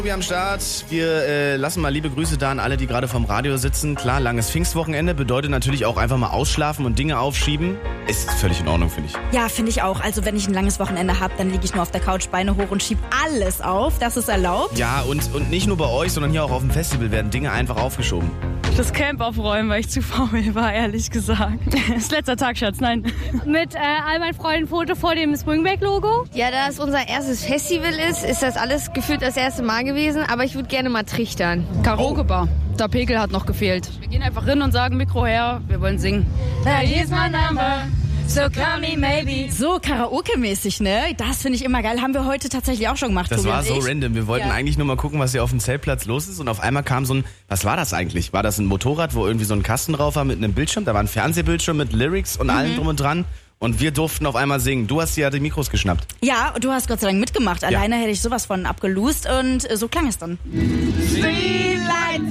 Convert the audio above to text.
Wir am Start. Wir lassen mal liebe Grüße da an alle, die gerade vorm Radio sitzen. Klar, langes Pfingstwochenende bedeutet natürlich auch einfach mal ausschlafen und Dinge aufschieben. Ist völlig in Ordnung, finde ich. Ja, finde ich auch. Also wenn ich ein langes Wochenende habe, dann liege ich nur auf der Couch, Beine hoch und schiebe alles auf. Das ist erlaubt. Ja, und nicht nur bei euch, sondern hier auch auf dem Festival werden Dinge einfach aufgeschoben. Das Camp aufräumen, weil ich zu faul war, ehrlich gesagt. Das ist letzter Tag, Schatz, nein. Mit all meinen Freunden ein Foto vor dem Springback-Logo. Ja, da es unser erstes Festival ist das alles gefühlt das erste Mal gewesen, aber ich würde gerne mal trichtern. Karaoke-Bar. Der Pegel hat noch gefehlt. Wir gehen einfach hin und sagen, Mikro her, wir wollen singen. Here's my number. So call me maybe. So Karaoke-mäßig, ne? Das finde ich immer geil. Haben wir heute tatsächlich auch schon gemacht, Das Tobi war und so ich. random. Wir wollten eigentlich nur mal gucken, was hier auf dem Zeltplatz los ist. Und auf einmal kam so ein, was war das eigentlich? War das ein Motorrad, wo irgendwie so ein Kasten drauf war mit einem Bildschirm? Da war ein Fernsehbildschirm mit Lyrics und allem drum und dran. Und wir durften auf einmal singen. Du hast dir ja die Mikros geschnappt. Ja, und du hast Gott sei Dank mitgemacht. Alleine hätte ich sowas von abgelust und so klang es dann. Street lights